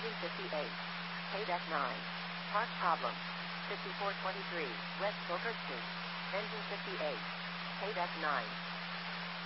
Engine 58. KDEC 9. Part problem. 5423, West Booker Street. Engine 58. KDEC 9.